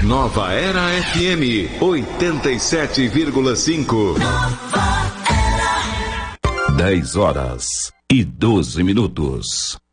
Nova Era FM 87,5. 10 horas e 12 minutos.